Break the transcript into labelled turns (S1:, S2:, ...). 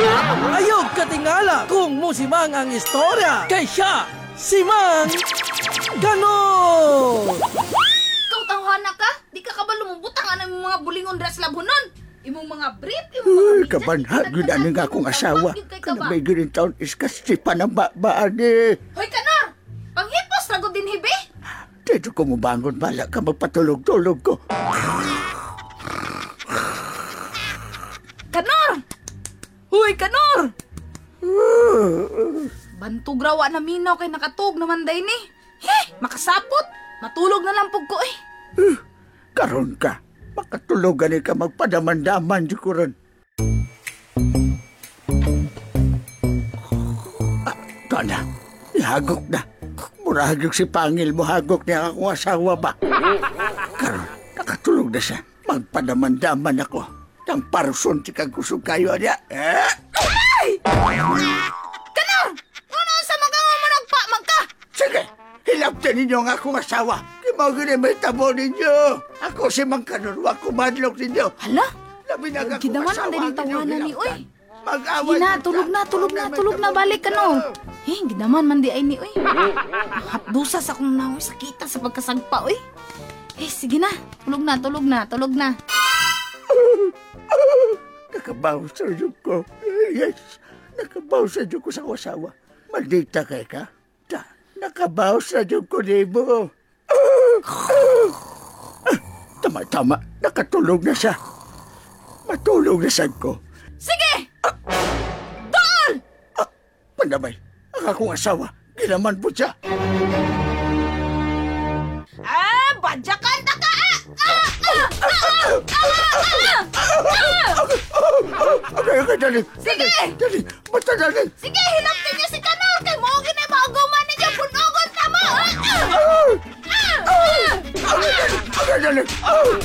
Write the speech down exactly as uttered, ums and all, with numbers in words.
S1: Ayog katingala kung musimang ang istorya kay siya, si Mang Ganot!
S2: Ikaw tawhana ka? Di ka kabalo mo butang ang mga bulingon dra sa labunon. Imong mga brief, imong mga
S3: Uy,
S2: medyas,
S3: kabanha,
S2: pinagtanan
S3: yun ano nga
S2: imong
S3: akong asawa.
S2: tawag, yun kay
S3: Kaya
S2: kaba.
S3: may ganun taon iskas si panababaan eh.
S2: Hoy, Kanor! Panghipos, ragod din hibi!
S3: Dito ko mubangon, bala ka magpatulog-tulog ko.
S2: Kanor! Huy, Kanor! Bantog rawa na minaw kay nakatug naman day ni. Heh, makasapot. Matulog na lang pug ko eh.
S3: Karon ka, makatulogan ka magpadaman-daman di ko ron. Ah, ito na, ihagok na. Murahagok si Pangil mo, hagok niya akong asawa ba? Karon, nakatulog na siya. Magpadaman-daman ako. Nang parson si kagusog kayo niya. Eh?
S2: Ay! Kanor! Ano sa magawa mo nagpa magka?
S3: Sige, hilaptan ninyo ang akong asawa. Kimagin may tabo ninyo. Ako si Mang Kanor, wag kumadlok ninyo.
S2: Hala?
S3: Labi na akong
S2: Ginawan
S3: asawa
S2: ang daling
S3: ang inyong
S2: tawanan ni
S3: hilaptan.
S2: Uy.
S3: Mag-away
S2: Sige na,
S3: kita.
S2: tulog na, tulog na, tulog na, balik ka no. Eh, ginaman man di ay ni Uy. Hapdusa sa kong naoy, sakita sa pagkasagpa Uy. Eh, sige na, tulog na, tulog na, tulog na.
S3: Nakabaw sa diyog ko. Yes, nakabaw sa diyog ko sa asawa. Maldita kay ka. Ta, nakabaw sa diyog ko, Debo. Tama-tama, nakatulog na siya. Matulog na sad ko.
S2: Sige! Tol!
S3: Ah, pandamay, ang akong asawa, ginaman po siya.
S2: Ah, badyakan ta ka! Ah! Ah! Ah! Ah! Ah! Ah!
S3: Okay, okay, dali.
S2: Sige!
S3: Dali, basta dali.
S2: Sige, hilaptin niyo si Kanor kay mo gina mauguman ninyo punugon tama. Ah! Ah! Ah! Ah!
S3: Okay, dali.